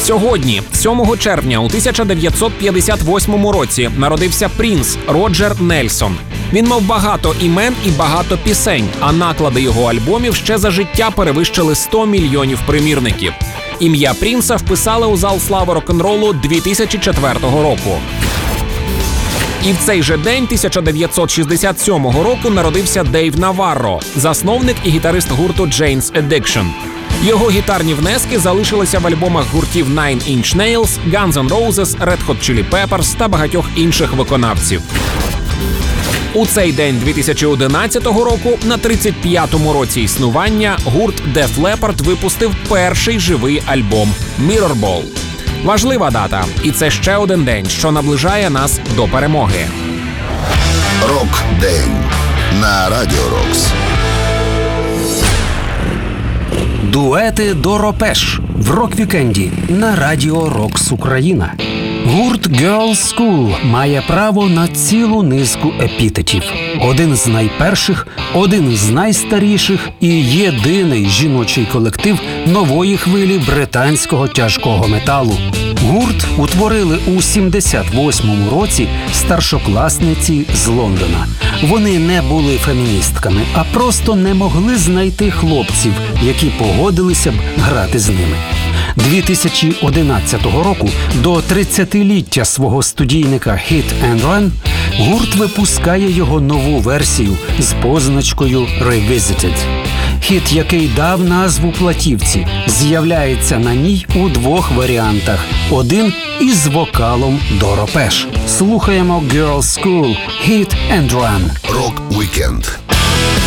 Сьогодні, 7 червня у 1958 році, народився принц Роджер Нельсон. Він мав багато імен і багато пісень, а наклади його альбомів ще за життя перевищили 100 мільйонів примірників. Ім'я принца вписали у зал слави рок-н-ролу 2004 року. І в цей же день 1967 року народився Дейв Наварро, засновник і гітарист гурту Jane's Addiction. Його гітарні внески залишилися в альбомах гуртів Nine Inch Nails, Guns N' Roses, Red Hot Chili Peppers та багатьох інших виконавців. У цей день 2011 року, на 35-му році існування, гурт Def Leppard випустив перший живий альбом «Mirrorball». Важлива дата, і це ще один день, що наближає нас до перемоги. Рок-день на Радіо Рокс. Дуети Доропеш в рок-вікенді на Радіо Рокс Україна. Гурт Girls School має право на цілу низку епітетів. Один з найперших, один з найстаріших і єдиний жіночий колектив нової хвилі британського тяжкого металу. Гурт утворили у 78-му році старшокласниці з Лондона. Вони не були феміністками, а просто не могли знайти хлопців, які погодилися б грати з ними. 2011 року, до 30-ліття свого студійника Hit and Run, гурт випускає його нову версію з позначкою Revisited. Хіт, який дав назву платівці, з'являється на ній у двох варіантах. Один із вокалом Доропеш. Слухаємо Girls School, Hit and Run. Рок-вікенд.